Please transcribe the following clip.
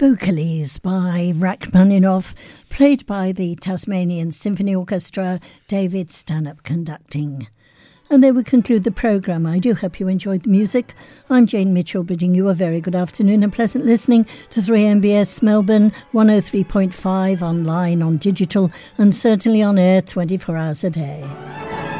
Vocalies by Rachmaninoff, played by the Tasmanian Symphony Orchestra, David Stanhope conducting. And they would conclude the programme. I do hope you enjoyed the music. I'm Jane Mitchell, bidding you a very good afternoon and pleasant listening to 3MBS Melbourne, 103.5 online, on digital, and certainly on air 24 hours a day.